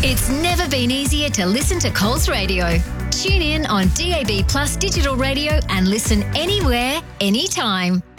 It's never been easier to listen to Coles Radio. Tune in on DAB Plus digital radio and listen anywhere, anytime.